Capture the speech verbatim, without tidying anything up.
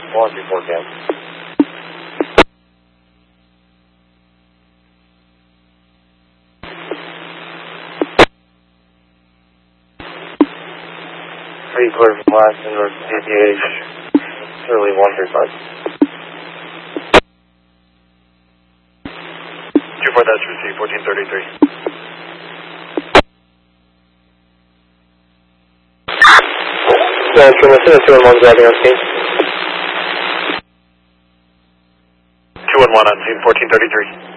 one two four cam. Pretty clear from last indoor C P H. Early one three five. two four, that's received, fourteen thirty-three. Yeah, from the two one one driving on scene. two one one on scene, fourteen thirty-three.